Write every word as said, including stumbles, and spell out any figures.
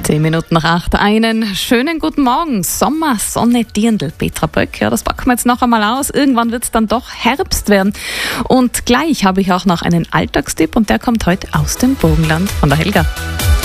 Zehn Minuten nach acht. Einen schönen guten Morgen. Sommer, Sonne, Dirndl, Petra Böck. Ja, das packen wir jetzt noch einmal aus. Irgendwann wird es dann doch Herbst werden. Und gleich habe ich auch noch einen Alltagstipp und der kommt heute aus dem Burgenland von der Helga.